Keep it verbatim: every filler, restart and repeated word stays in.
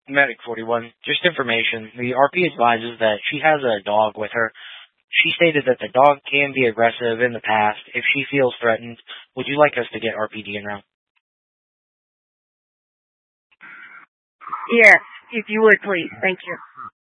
Medic forty-one, just information. The R P advises that she has a dog with her. She stated that the dog can be aggressive in the past. If she feels threatened, would you like us to get R P D en route? Yes, if you would, please. Thank you.